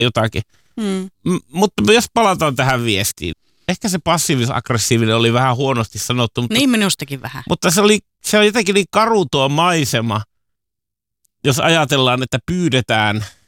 jotakin. Mutta jos palataan tähän viestiin. Ehkä se passiivis-aggressiivinen oli vähän huonosti sanottu. Mutta, niin minustakin vähän. Mutta se oli jotenkin niin karu tuo maisema, jos ajatellaan, että pyydetään